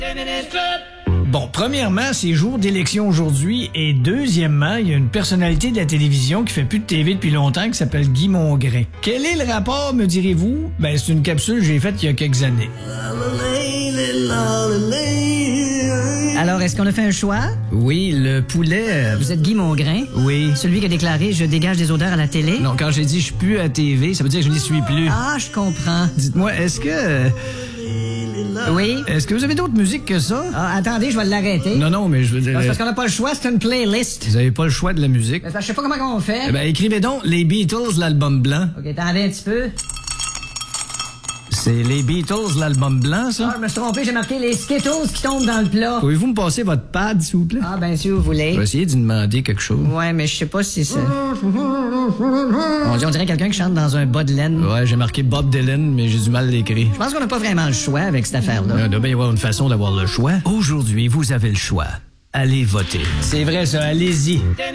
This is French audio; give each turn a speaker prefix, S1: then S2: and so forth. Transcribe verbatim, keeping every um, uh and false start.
S1: Bon, premièrement, c'est jour d'élection aujourd'hui, et deuxièmement, il y a une personnalité de la télévision qui fait plus de T V depuis longtemps qui s'appelle Guy Mongrain. Quel est le rapport, me direz-vous? Ben, c'est une capsule que j'ai faite il y a quelques années.
S2: Alors, est-ce qu'on a fait un choix?
S1: Oui, le poulet... euh,
S2: Vous êtes Guy Mongrain?
S1: Oui.
S2: Celui qui a déclaré « Je dégage des odeurs à la télé ».
S1: Non, quand j'ai dit « je suis plus à T V », ça veut dire que je n'y suis plus.
S2: Ah, je comprends.
S1: Dites-moi, est-ce que... euh,
S2: Oui?
S1: Est-ce que vous avez d'autres musiques que ça?
S2: Ah, attendez, je vais l'arrêter.
S1: Non, non, mais je veux dire...
S2: C'est parce qu'on n'a pas le choix, c'est une playlist.
S1: Vous avez pas le choix de la musique.
S2: Mais je sais pas comment on fait.
S1: Eh ben, écrivez donc les Beatles, l'album blanc.
S2: OK, attendez un petit peu.
S1: C'est les Beatles, l'album blanc,
S2: Ah,
S1: ça?
S2: je me suis trompé, j'ai marqué les Skittles qui tombent dans le plat.
S1: Pouvez-vous me passer votre pad, s'il vous plaît?
S2: Ah, ben si vous voulez.
S1: Je vais essayer d'y demander quelque chose.
S2: Ouais, mais je sais pas si c'est... On dirait, on dirait quelqu'un qui chante dans un bas de laine.
S1: Ouais, j'ai marqué Bob Dylan, mais j'ai du mal à l'écrire.
S2: Je pense qu'on n'a pas vraiment le choix avec cette affaire-là.
S1: Il doit bien y avoir une façon d'avoir le choix. Aujourd'hui, vous avez le choix. Allez voter. C'est vrai, ça, allez-y.